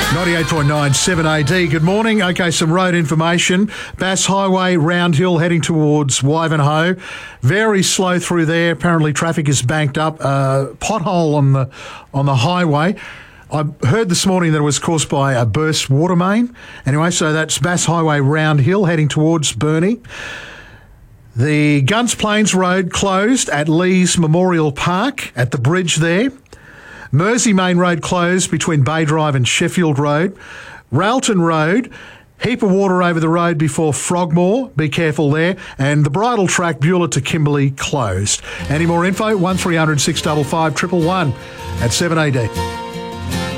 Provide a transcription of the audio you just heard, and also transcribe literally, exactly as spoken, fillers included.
ninety-eight point nine, seven A D. Good morning. Okay, some road information. Bass Highway, Round Hill, heading towards Wivenhoe. Very slow through there. Apparently traffic is banked up. Uh, pothole on the on the highway. I heard this morning that it was caused by a burst water main. Anyway, so that's Bass Highway, Round Hill, heading towards Burnie. The Guns Plains Road closed at Lees Memorial Park at the bridge there. Mersey Main Road closed between Bay Drive and Sheffield Road. Railton Road, heap of water over the road before Frogmore. Be careful there. And the bridle track Beulah to Kimberley closed. Any more info? one three hundred six five five one one one at seven A D.